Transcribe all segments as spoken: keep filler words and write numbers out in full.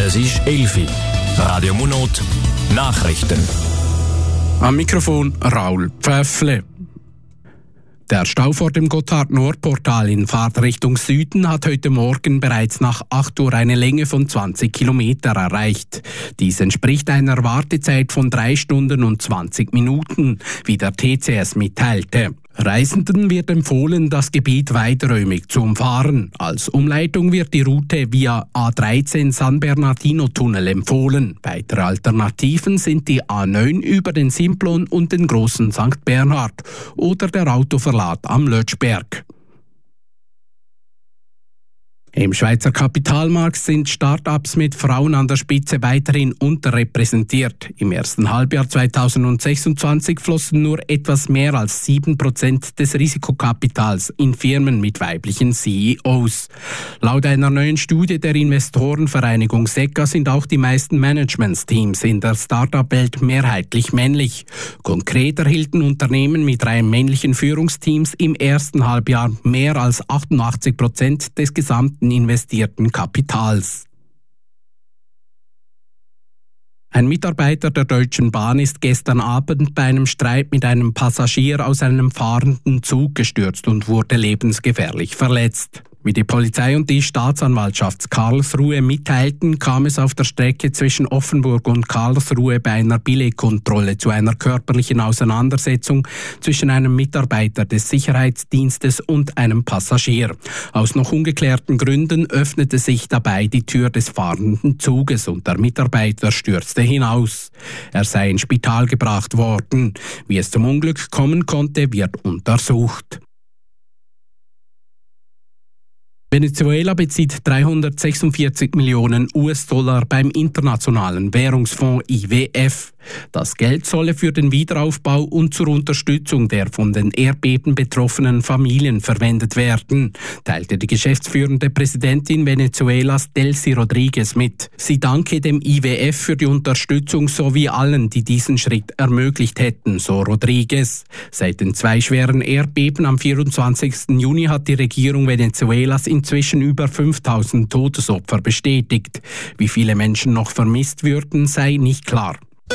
Es ist elf Uhr. Radio Monot, Nachrichten. Am Mikrofon Raul Pfäffle. Der Stau vor dem Gotthard-Nord-Portal in Fahrtrichtung Süden hat heute Morgen bereits nach acht Uhr eine Länge von zwanzig Kilometer erreicht. Dies entspricht einer Wartezeit von drei Stunden und zwanzig Minuten, wie der T C S mitteilte. Reisenden wird empfohlen, das Gebiet weiträumig zu umfahren. Als Umleitung wird die Route via A dreizehn San Bernardino-Tunnel empfohlen. Weitere Alternativen sind die A neun über den Simplon und den großen Sankt Bernhard oder der Autoverlad am Lötschberg. Im Schweizer Kapitalmarkt sind Start-ups mit Frauen an der Spitze weiterhin unterrepräsentiert. Im ersten Halbjahr zweitausendsechsundzwanzig flossen nur etwas mehr als sieben Prozent des Risikokapitals in Firmen mit weiblichen C E Os. Laut einer neuen Studie der Investorenvereinigung S E C A sind auch die meisten Managementsteams in der Start-up-Welt mehrheitlich männlich. Konkret erhielten Unternehmen mit drei männlichen Führungsteams im ersten Halbjahr mehr als achtundachtzig Prozent des gesamten investierten Kapitals. Ein Mitarbeiter der Deutschen Bahn ist gestern Abend bei einem Streit mit einem Passagier aus einem fahrenden Zug gestürzt und wurde lebensgefährlich verletzt. Wie die Polizei und die Staatsanwaltschaft Karlsruhe mitteilten, kam es auf der Strecke zwischen Offenburg und Karlsruhe bei einer Billetkontrolle zu einer körperlichen Auseinandersetzung zwischen einem Mitarbeiter des Sicherheitsdienstes und einem Passagier. Aus noch ungeklärten Gründen öffnete sich dabei die Tür des fahrenden Zuges und der Mitarbeiter stürzte hinaus. Er sei ins Spital gebracht worden. Wie es zum Unglück kommen konnte, wird untersucht. Venezuela bezieht dreihundertsechsundvierzig Millionen US-Dollar beim Internationalen Währungsfonds I W F. Das Geld solle für den Wiederaufbau und zur Unterstützung der von den Erdbeben betroffenen Familien verwendet werden, teilte die geschäftsführende Präsidentin Venezuelas Delcy Rodriguez mit. Sie danke dem I W F für die Unterstützung sowie allen, die diesen Schritt ermöglicht hätten, so Rodriguez. Seit den zwei schweren Erdbeben am vierundzwanzigsten Juni hat die Regierung Venezuelas inzwischen über fünftausend Todesopfer bestätigt. Wie viele Menschen noch vermisst würden, sei nicht klar.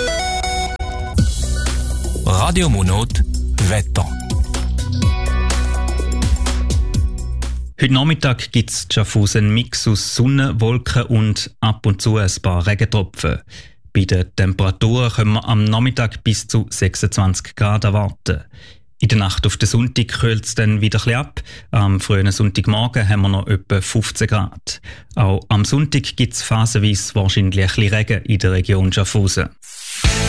Radio Monot, Wetter. Heute Nachmittag gibt es Schaffhausen einen Mix aus Sonne, Wolken und ab und zu ein paar Regentropfen. Bei den Temperaturen können wir am Nachmittag bis zu sechsundzwanzig Grad erwarten. In der Nacht auf den Sonntag kühlt es dann wieder ein bisschen ab. Am frühen Sonntagmorgen haben wir noch etwa fünfzehn Grad. Auch am Sonntag gibt es phasenweise wahrscheinlich ein bisschen Regen in der Region Schaffhausen.